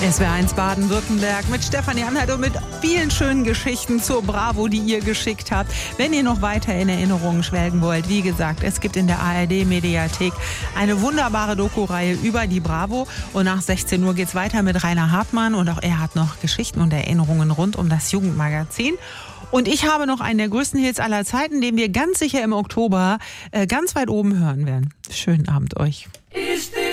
SWR1 Baden-Württemberg mit Stefanie Anhalt und mit vielen schönen Geschichten zur Bravo, die ihr geschickt habt. Wenn ihr noch weiter in Erinnerungen schwelgen wollt, wie gesagt, es gibt in der ARD-Mediathek eine wunderbare Doku-Reihe über die Bravo. Und nach 16 Uhr geht's weiter mit Rainer Hartmann und auch er hat noch Geschichten und Erinnerungen rund um das Jugendmagazin. Und ich habe noch einen der größten Hits aller Zeiten, den wir ganz sicher im Oktober ganz weit oben hören werden. Schönen Abend euch.